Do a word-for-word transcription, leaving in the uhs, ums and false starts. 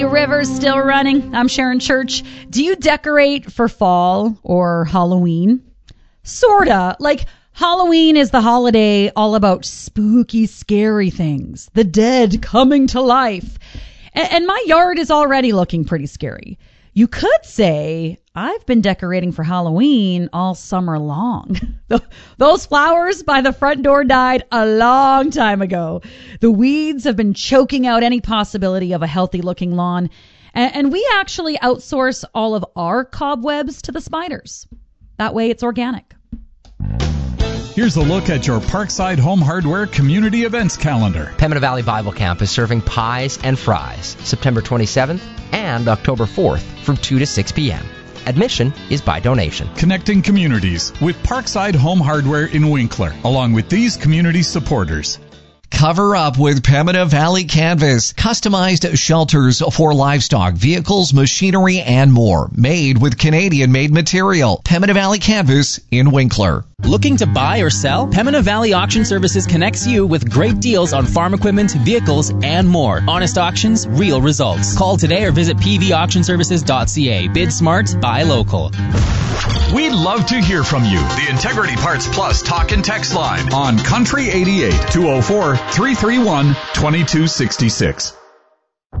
River's still running. I'm Sharon Church. Do you decorate for fall or Halloween? Sorta. Like, Halloween is the holiday all about spooky, scary things. The dead coming to life. And, and my yard is already looking pretty scary. You could say I've been decorating for Halloween all summer long. Those flowers by the front door died a long time ago. The weeds have been choking out any possibility of a healthy-looking lawn. And, and we actually outsource all of our cobwebs to the spiders. That way it's organic. Here's a look at your Parkside Home Hardware Community Events calendar. Pembina Valley Bible Camp is serving pies and fries September twenty-seventh and October fourth from two to six p.m. Admission is by donation. Connecting communities with Parkside Home Hardware in Winkler, along with these community supporters. Cover up with Pembina Valley Canvas. Customized shelters for livestock, vehicles, machinery, and more. Made with Canadian-made material. Pembina Valley Canvas in Winkler. Looking to buy or sell? Pembina Valley Auction Services connects you with great deals on farm equipment, vehicles, and more. Honest auctions, real results. Call today or visit p v auction services dot c a. Bid smart, buy local. We'd love to hear from you. The Integrity Parts Plus talk and text line on Country eighty-eight, two oh four, three three one, two two six six.